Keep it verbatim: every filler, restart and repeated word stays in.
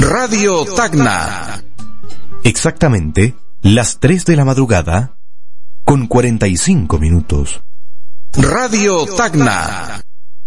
Radio Tacna. Exactamente las tres de la madrugada con cuarenta y cinco minutos. Radio Tacna.